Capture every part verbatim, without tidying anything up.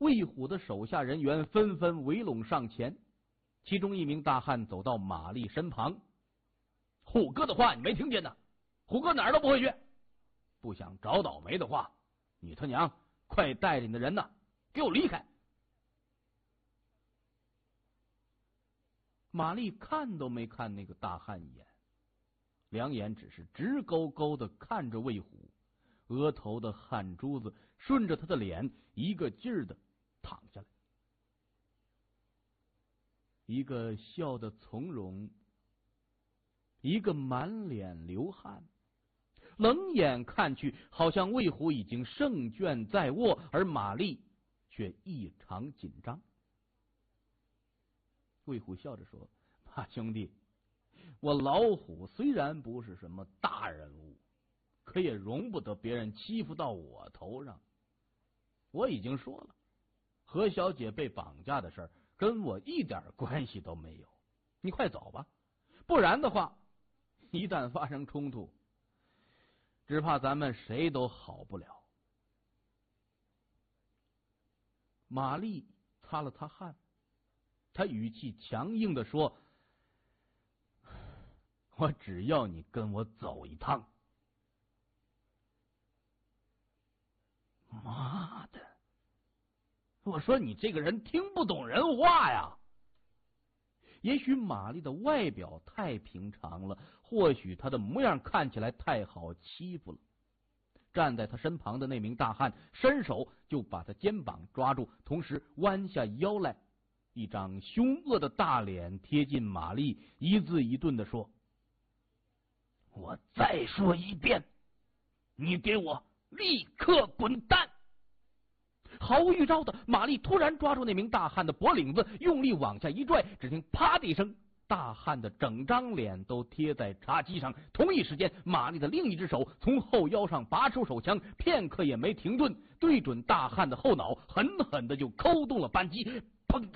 魏虎的手下人员纷纷围拢上前，其中一名大汉走到玛丽身旁：“虎哥的话你没听见呢？虎哥哪儿都不会去，不想找倒霉的话，你他娘快带着你的人呢，给我离开！”玛丽看都没看那个大汉一眼，两眼只是直勾勾的看着魏虎，额头的汗珠子顺着他的脸一个劲儿的淌下来，一个笑得从容，一个满脸流汗，冷眼看去，好像魏虎已经胜券在握，而玛丽却异常紧张。魏虎笑着说：“马兄弟，我老虎虽然不是什么大人物，可也容不得别人欺负到我头上。我已经说了，何小姐被绑架的事儿跟我一点关系都没有。你快走吧，不然的话，一旦发生冲突，只怕咱们谁都好不了。”玛丽擦了擦汗，他语气强硬的说：“我只要你跟我走一趟。”妈的！我说你这个人听不懂人话呀！也许玛丽的外表太平常了，或许她的模样看起来太好欺负了。站在他身旁的那名大汉伸手就把他肩膀抓住，同时弯下腰来，一张凶恶的大脸贴近玛丽，一字一顿的说：“我再说一遍，你给我立刻滚蛋！”毫无预兆的，玛丽突然抓住那名大汉的脖领子，用力往下一拽，只听啪的一声，大汉的整张脸都贴在茶几上。同一时间，玛丽的另一只手从后腰上拔出手枪，片刻也没停顿，对准大汉的后脑，狠狠的就扣动了扳机。砰！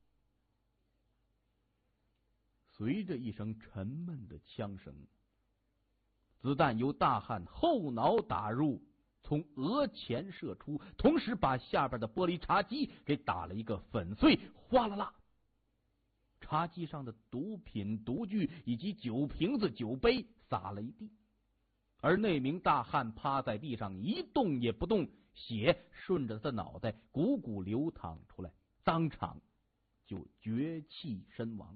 随着一声沉闷的枪声，子弹由大汉后脑打入，从额前射出，同时把下边的玻璃茶几给打了一个粉碎，哗啦啦！茶几上的毒品、毒具以及酒瓶子、酒杯洒了一地，而那名大汉趴在地上一动也不动，血顺着他的脑袋汩汩流淌出来，当场就绝气身亡。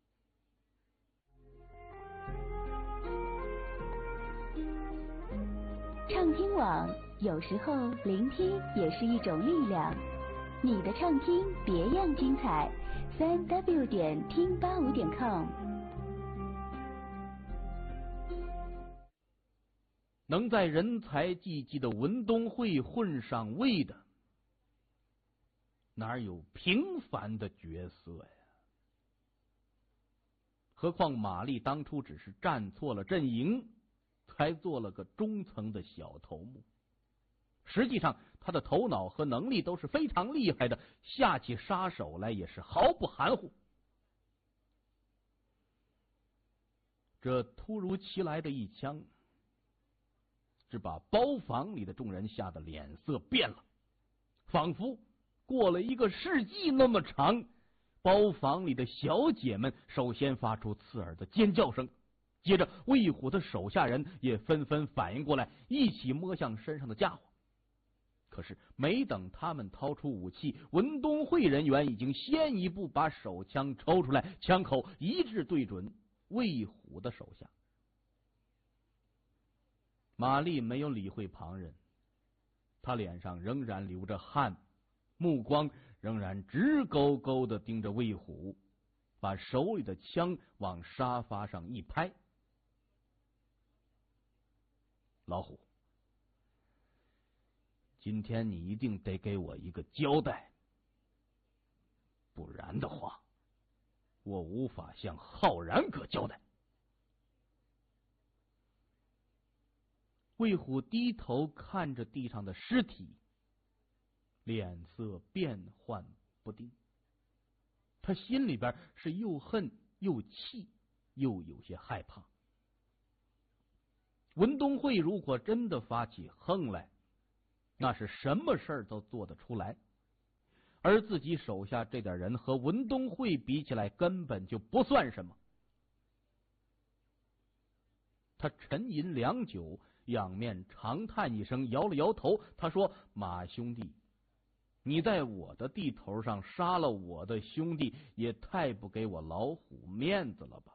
畅听网，有时候聆听也是一种力量。你的畅听别样精彩，三 w 点听八五点 com。 能在人才济济的文东会混上位的，哪有平凡的角色呀？何况玛丽当初只是站错了阵营，才做了个中层的小头目。实际上他的头脑和能力都是非常厉害的，下起杀手来也是毫不含糊。这突如其来的一枪，只把包房里的众人吓得脸色变了，仿佛过了一个世纪那么长。包房里的小姐们首先发出刺耳的尖叫声，接着魏虎的手下人也纷纷反应过来，一起摸向身上的家伙。可是没等他们掏出武器，文东会人员已经先一步把手枪抽出来，枪口一致对准魏虎的手下。玛丽没有理会旁人，她脸上仍然流着汗，目光仍然直勾勾的盯着魏虎，把手里的枪往沙发上一拍：“老虎，今天你一定得给我一个交代，不然的话，我无法向浩然哥交代。”魏虎低头看着地上的尸体，脸色变幻不定。他心里边是又恨又气，又有些害怕。文东会如果真的发起横来，那是什么事儿都做得出来。 而自己手下这点人和文东会比起来根本就不算什么。他沉吟良久，仰面长叹一声，摇了摇头。他说：“马兄弟，你在我的地头上杀了我的兄弟，也太不给我老虎面子了吧？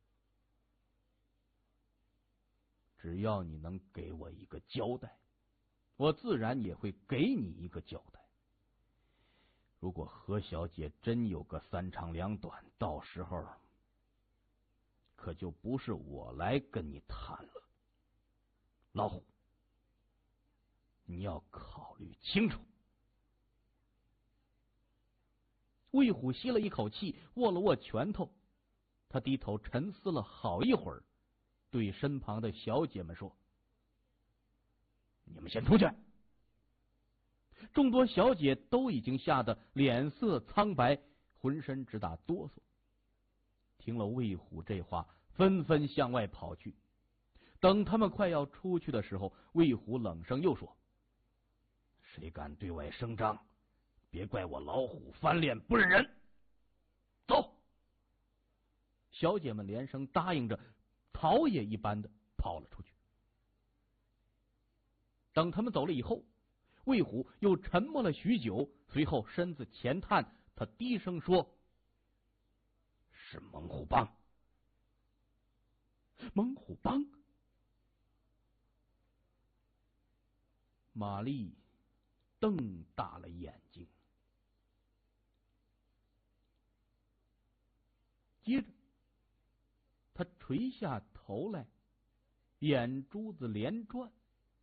只要你能给我一个交代，我自然也会给你一个交代。如果何小姐真有个三长两短，到时候可就不是我来跟你谈了。老虎，你要考虑清楚。”魏虎吸了一口气，握了握拳头，他低头沉思了好一会儿，对身旁的小姐们说：“你们先出去。”众多小姐都已经吓得脸色苍白，浑身直打哆嗦。听了魏虎这话，纷纷向外跑去。等他们快要出去的时候，魏虎冷声又说：“谁敢对外声张，别怪我老虎翻脸不认人。走！”小姐们连声答应着，逃也一般的跑了出去。等他们走了以后，魏虎又沉默了许久，随后身子前探，他低声说：“是猛虎帮。”猛虎帮？玛丽瞪大了眼睛，接着他垂下头来，眼珠子连转。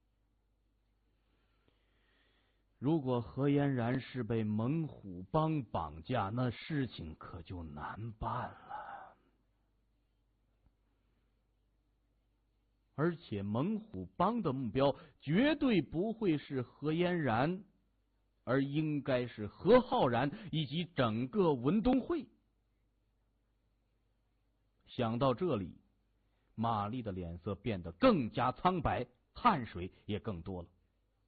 如果何嫣然是被猛虎帮绑架，那事情可就难办了。而且猛虎帮的目标绝对不会是何嫣然，而应该是何浩然以及整个文东会。想到这里，玛丽的脸色变得更加苍白，汗水也更多了。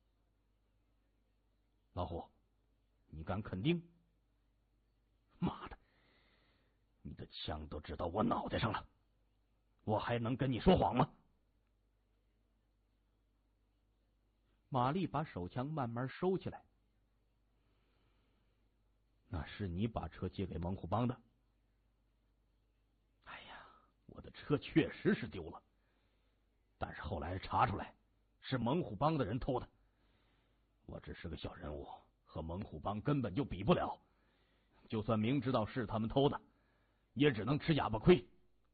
老虎，你敢肯定？妈的，你的枪都指到我脑袋上了，我还能跟你说谎吗？玛丽把手枪慢慢收起来。那是你把车借给猛虎帮的？哎呀，我的车确实是丢了，但是后来查出来是猛虎帮的人偷的。我只是个小人物，和猛虎帮根本就比不了。就算明知道是他们偷的，也只能吃哑巴亏。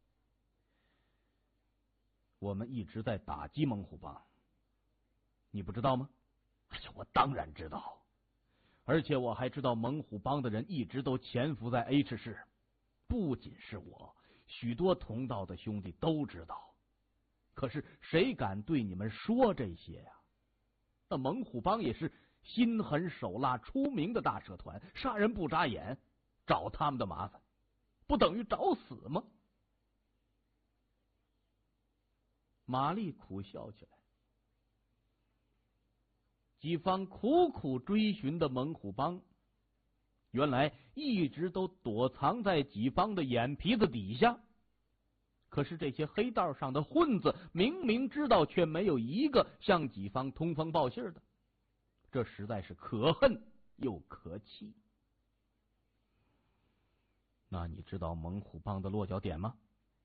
我们一直在打击猛虎帮，你不知道吗？哎呀，我当然知道，而且我还知道猛虎帮的人一直都潜伏在 H 市，不仅是我，许多同道的兄弟都知道。可是谁敢对你们说这些呀？那猛虎帮也是心狠手辣出名的大社团，杀人不眨眼，找他们的麻烦，不等于找死吗？玛丽苦笑起来。己方苦苦追寻的猛虎帮，原来一直都躲藏在己方的眼皮子底下。可是这些黑道上的混子明明知道，却没有一个向己方通风报信的，这实在是可恨又可气。那你知道猛虎帮的落脚点吗？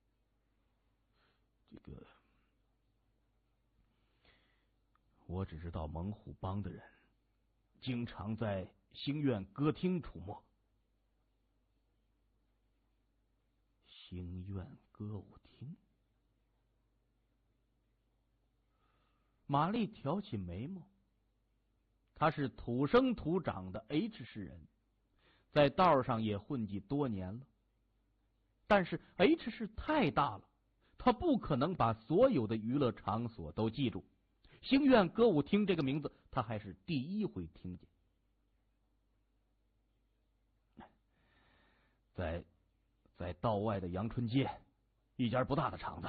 这个，我只知道猛虎帮的人经常在星苑歌厅出没。星苑歌舞厅？玛丽挑起眉毛。他是土生土长的 H 市人，在道上也混迹多年了。但是 H 市太大了，他不可能把所有的娱乐场所都记住。星苑歌舞厅这个名字，他还是第一回听见。在在道外的阳春街，一家不大的厂子。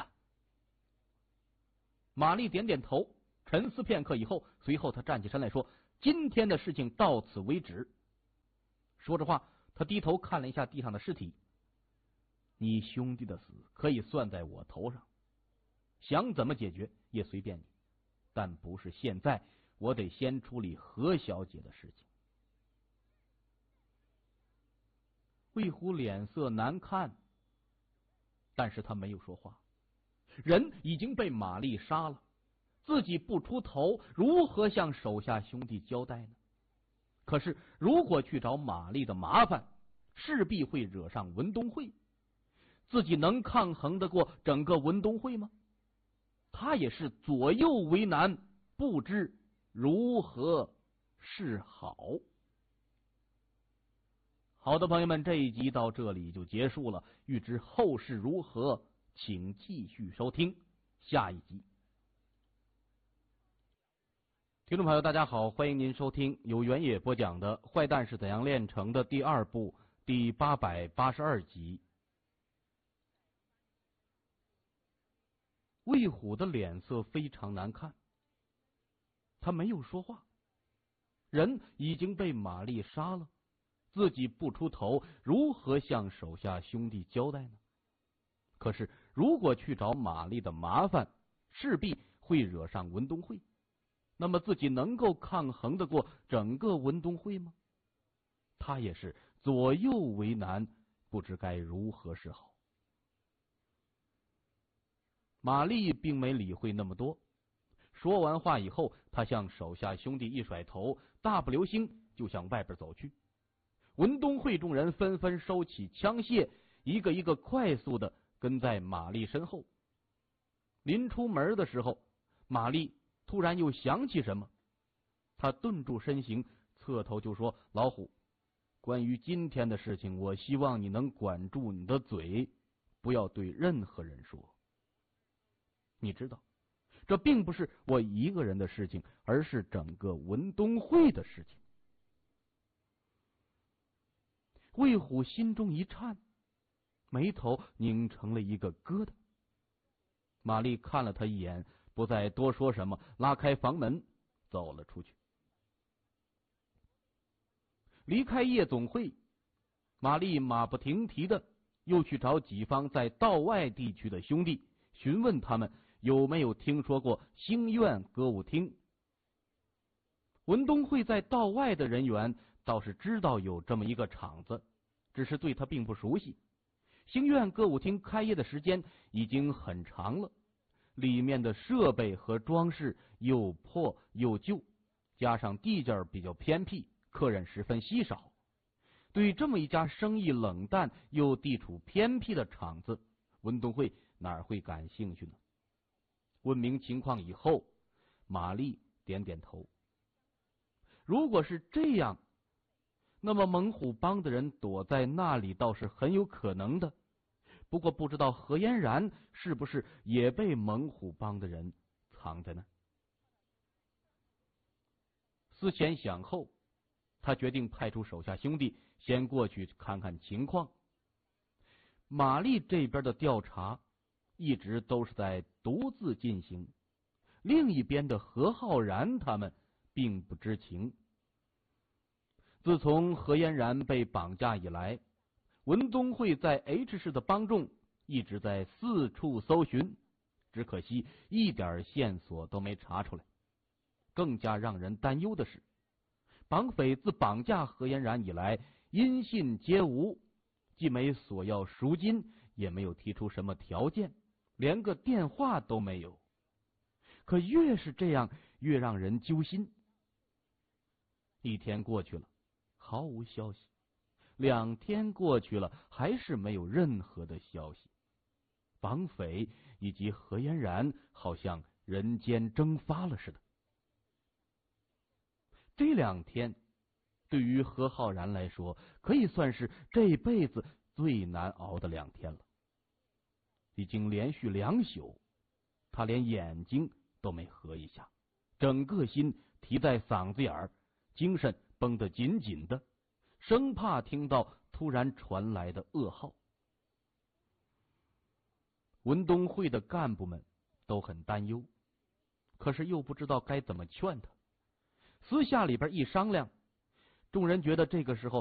玛丽点点头，沉思片刻以后，随后他站起身来说：“今天的事情到此为止。 说着话，他低头看了一下地上的尸体。你兄弟的死可以算在我头上，想怎么解决也随便你，但不是现在，我得先处理何小姐的事情。魏虎脸色难看，但是他没有说话。人已经被玛丽杀了，自己不出头，如何向手下兄弟交代呢？可是如果去找玛丽的麻烦，势必会惹上文东会，自己能抗衡得过整个文东会吗？他也是左右为难，不知如何是好。好的，朋友们，这一集到这里就结束了。欲知后事如何，请继续收听下一集。听众朋友，大家好，欢迎您收听由原野播讲的《坏蛋是怎样炼成的》第二部第八百八十二集。魏虎的脸色非常难看，他没有说话。人已经被玛丽杀了，自己不出头，如何向手下兄弟交代呢？可是如果去找玛丽的麻烦，势必会惹上文东会，那么自己能够抗衡得过整个文东会吗？他也是左右为难，不知该如何是好。玛丽并没理会那么多，说完话以后，他向手下兄弟一甩头，大步流星就向外边走去。文东会众人纷纷收起枪械，一个一个快速的跟在玛丽身后。临出门的时候，玛丽突然又想起什么，他顿住身形，侧头就说：老虎，关于今天的事情，我希望你能管住你的嘴，不要对任何人说。你知道，这并不是我一个人的事情，而是整个文东会的事情。魏虎心中一颤，眉头拧成了一个疙瘩。玛丽看了他一眼，不再多说什么，拉开房门走了出去。离开夜总会，玛丽马不停蹄的又去找己方在道外地区的兄弟，询问他们有没有听说过星苑歌舞厅。文东会在道外的人员倒是知道有这么一个场子，只是对他并不熟悉。星苑歌舞厅开业的时间已经很长了，里面的设备和装饰又破又旧，加上地界比较偏僻，客人十分稀少。对这么一家生意冷淡又地处偏僻的场子，文东会哪会感兴趣呢？问明情况以后，玛丽点点头。如果是这样，那么猛虎帮的人躲在那里倒是很有可能的。不过不知道何嫣然是不是也被猛虎帮的人藏在那。思前想后，他决定派出手下兄弟先过去看看情况。玛丽这边的调查一直都是在独自进行，另一边的何浩然他们并不知情。自从何嫣然被绑架以来，文东会在 H 市的帮众一直在四处搜寻，只可惜一点线索都没查出来。更加让人担忧的是，绑匪自绑架何嫣然以来，音信皆无，既没索要赎金，也没有提出什么条件，连个电话都没有。可越是这样，越让人揪心。一天过去了，毫无消息；两天过去了，还是没有任何的消息。绑匪以及何嫣然好像人间蒸发了似的。这两天对于何浩然来说，可以算是这辈子最难熬的两天了。已经连续两宿，他连眼睛都没合一下，整个心提在嗓子眼儿，精神绷得紧紧的，生怕听到突然传来的噩耗。文东会的干部们都很担忧，可是又不知道该怎么劝他。私下里边一商量，众人觉得这个时候